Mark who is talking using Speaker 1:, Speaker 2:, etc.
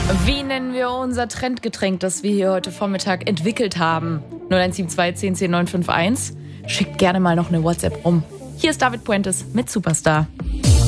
Speaker 1: Wie nennen wir unser Trendgetränk, das wir hier heute Vormittag entwickelt haben? 0172 10 10 951. Schickt gerne mal noch eine WhatsApp rum. Hier ist David Puentes mit Superstar.